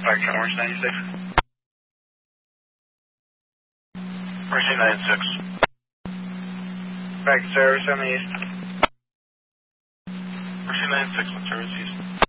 Spectrum, Orange 96. Mercy 96. Back to service on the east. Mercy 96, what's service east?